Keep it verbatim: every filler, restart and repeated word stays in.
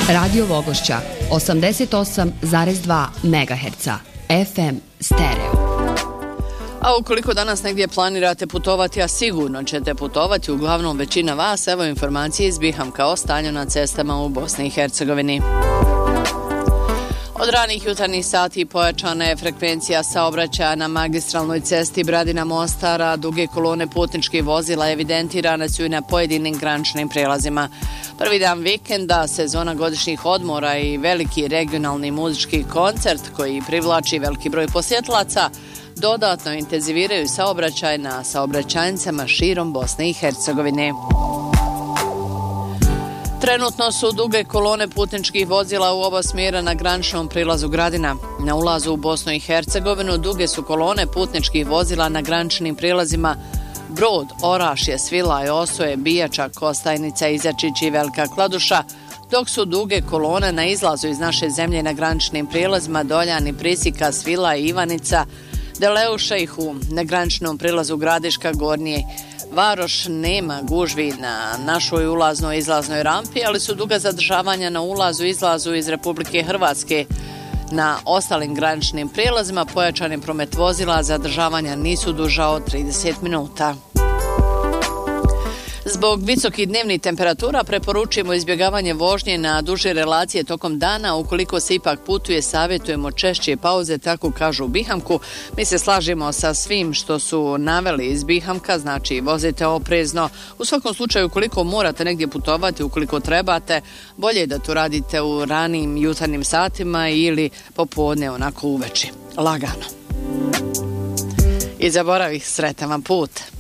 Radio Vogošća osamdeset osam zarez dva megaherca F M stereo. A ukoliko danas negdje planirate putovati, a sigurno ćete putovati, uglavnom većina vas, evo informacije iz Bihamka o stanju na cestama u Bosni i Hercegovini. Od ranih jutarnjih sati pojačana je frekvencija saobraćaja na magistralnoj cesti Bradina-Mostara, duge kolone putničkih vozila evidentirane su i na pojedinim graničnim prijelazima. Prvi dan vikenda, sezona godišnjih odmora i veliki regionalni muzički koncert koji privlači veliki broj posjetlaca dodatno intenziviraju saobraćaj na saobraćajnicama širom Bosne i Hercegovine. Trenutno su duge kolone putničkih vozila u oba smjera na graničnom prilazu Gradina. Na ulazu u Bosnu i Hercegovinu duge su kolone putničkih vozila na graničnim prilazima Brod, Orašje, Svilaj, Osoje, Bijača, Kostajnica, Izačić i Velika Kladuša, dok su duge kolone na izlazu iz naše zemlje na graničnim prilazima Doljani, Prisika, Svilaj, Ivanica, Deleuša i Hum. Na graničnom prilazu Gradiška, Gornje Varoš nema gužvi na našoj ulaznoj i izlaznoj rampi, ali su duga zadržavanja na ulazu i izlazu iz Republike Hrvatske. Na ostalim graničnim prijelazima pojačani promet vozila zadržavanja nisu duža od trideset minuta. Zbog visokih dnevnih temperatura preporučujemo izbjegavanje vožnje na duže relacije tokom dana. Ukoliko se ipak putuje, savjetujemo češće pauze, tako kažu u Bihamku. Mi se slažemo sa svim što su naveli iz Bihamka, znači vozite oprezno. U svakom slučaju, ukoliko morate negdje putovati, ukoliko trebate, bolje je da to radite u ranim jutarnjim satima ili popodne onako uveče. Lagano. I zaboravih, sretan vam put.